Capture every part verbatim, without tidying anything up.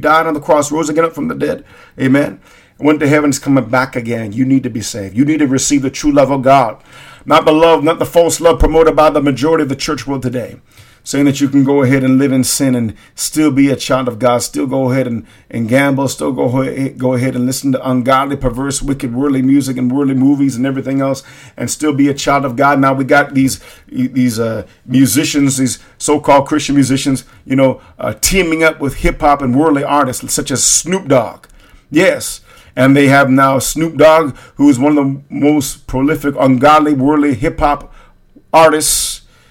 died on the cross, rose again up from the dead. Amen. Went to heaven, is coming back again. You need to be saved. You need to receive the true love of God. Not the love, not the false love promoted by the majority of the church world today. Saying that you can go ahead and live in sin and still be a child of God, still go ahead and, and gamble, still go ahead, go ahead and listen to ungodly, perverse, wicked, worldly music and worldly movies and everything else, and still be a child of God. Now we got these these uh, musicians, these so-called Christian musicians, you know, uh, teaming up with hip hop and worldly artists such as Snoop Dogg. Yes. And they have now Snoop Dogg, who is one of the most prolific, ungodly, worldly hip hop artists.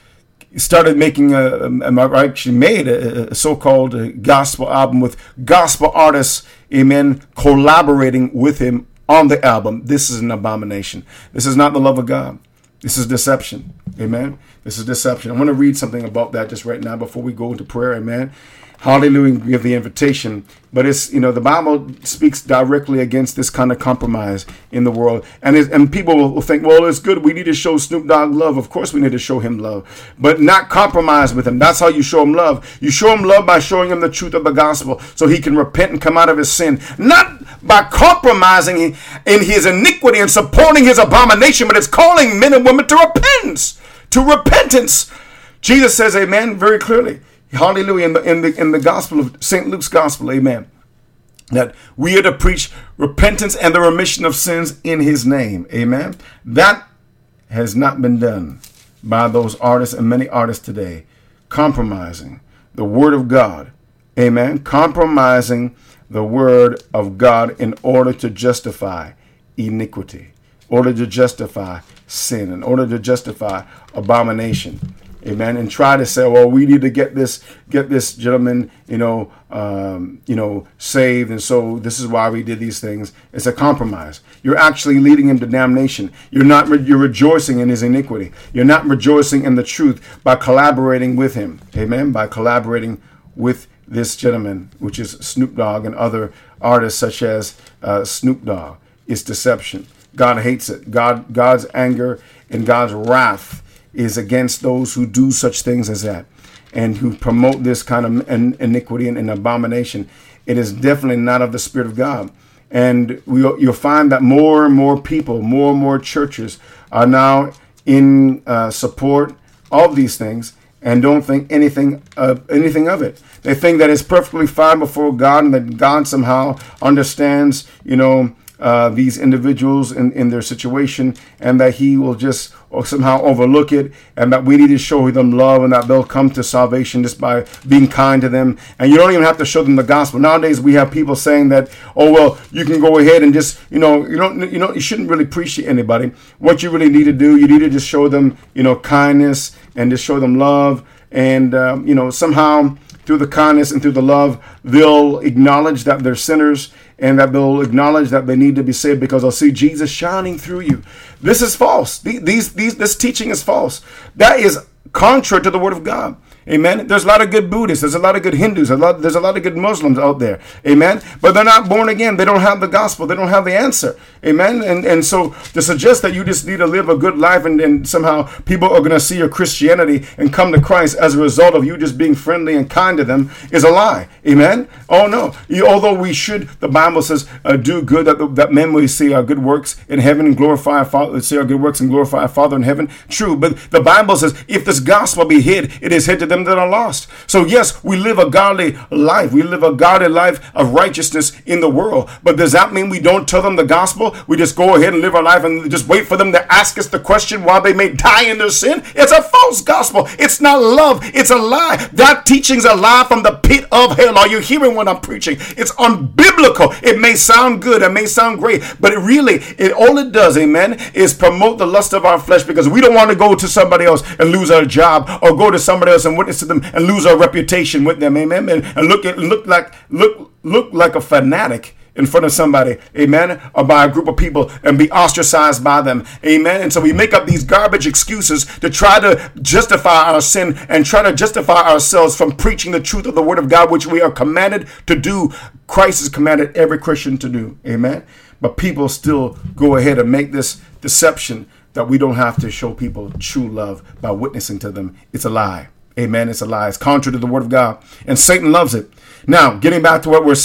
Started making a, a actually made a, a so-called gospel album with gospel artists, amen, collaborating with him on the album. This is an abomination. This is not the love of God. This is deception, amen. This is deception. I want to read something about that just right now before we go into prayer, amen. Hallelujah, give the invitation. But it's, you know, the Bible speaks directly against this kind of compromise in the world. And it, and people will think, well, it's good. We need to show Snoop Dogg love. Of course we need to show him love, but not compromise with him. That's how you show him love. You show him love by showing him the truth of the gospel so he can repent and come out of his sin. Not by compromising in his iniquity and supporting his abomination, but it's calling men and women to repentance, to repentance. Jesus says, amen, very clearly. Hallelujah, in the, in the in the gospel of Saint Luke's gospel, amen, that we are to preach repentance and the remission of sins in his name, amen. That has not been done by those artists and many artists today, compromising the word of God, amen, compromising the word of God in order to justify iniquity, in order to justify sin, in order to justify abomination. Amen. And try to say, well, we need to get this, get this gentleman, you know, um, you know, saved. And so this is why we did these things. It's a compromise. You're actually leading him to damnation. You're not, re- you're rejoicing in his iniquity. You're not rejoicing in the truth by collaborating with him. Amen. By collaborating with this gentleman, which is Snoop Dogg and other artists such as uh, Snoop Dogg. It's deception. God hates it. God, God's anger and God's wrath is against those who do such things as that and who promote this kind of iniquity and, and abomination. It is definitely not of the Spirit of God. And we, you'll find that more and more people, more and more churches are now in uh, support of these things and don't think anything of anything of it. They think that it's perfectly fine before God and that God somehow understands, you know, Uh, these individuals in, in their situation, and that he will just or somehow overlook it, and that we need to show them love, and that they'll come to salvation just by being kind to them. And you don't even have to show them the gospel. Nowadays we have people saying that, oh well, you can go ahead and just, you know, you don't, you know, you shouldn't really preach to anybody. What you really need to do, you need to just show them, you know, kindness and just show them love, and um, you know, somehow through the kindness and through the love, they'll acknowledge that they're sinners, and that they'll acknowledge that they need to be saved because they'll see Jesus shining through you. This is false. These, these, this teaching is false. That is contrary to the word of God. Amen. There's a lot of good Buddhists. There's a lot of good Hindus. A lot, there's a lot of good Muslims out there. Amen. But they're not born again. They don't have the gospel. They don't have the answer. Amen. And and so to suggest that you just need to live a good life and, and somehow people are going to see your Christianity and come to Christ as a result of you just being friendly and kind to them is a lie. Amen. Oh no. You, although we should, the Bible says, uh, do good that, that men will see our good works in heaven and glorify our Father, see our good works and glorify our Father in heaven. True. But the Bible says, if this gospel be hid, it is hid to them that are lost. So yes, we live a godly life. We live a godly life of righteousness in the world. But does that mean we don't tell them the gospel? We just go ahead and live our life and just wait for them to ask us the question while they may die in their sin? It's a false gospel. It's not love. It's a lie. That teaching's a lie from the pit of hell. Are you hearing what I'm preaching? It's unbiblical. It may sound good. It may sound great. But it really, it all it does, amen, is promote the lust of our flesh, because we don't want to go to somebody else and lose our job, or go to somebody else and witness to them and lose our reputation with them, amen, and, and look at look like look look like a fanatic in front of somebody, amen, or by a group of people and be ostracized by them, amen. And so we make up these garbage excuses to try to justify our sin and try to justify ourselves from preaching the truth of the word of God, which we are commanded to do. Christ has commanded every Christian to do, amen. But people still go ahead and make this deception that we don't have to show people true love by witnessing to them. It's a lie. Amen. It's a lie. It's contrary to the word of God. And Satan loves it. Now, getting back to what we're